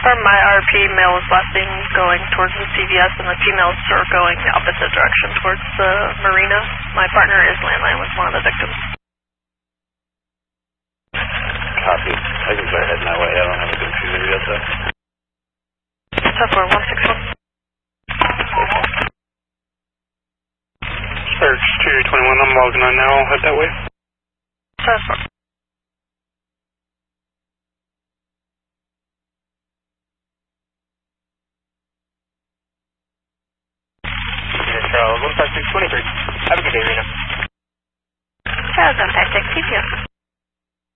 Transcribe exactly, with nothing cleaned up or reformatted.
From my R P, male was last seen going towards the C V S, and the females are going the opposite direction towards the marina. My partner is landline with one of the victims. Copy. I can go ahead my way. I don't have a good feeling yet, though. ten four one six one. Search two twenty-one, I'm logging on now. I'll head that way. ten four. one five six twenty-three. Have a good day, Rena. Charles one five six, T P O.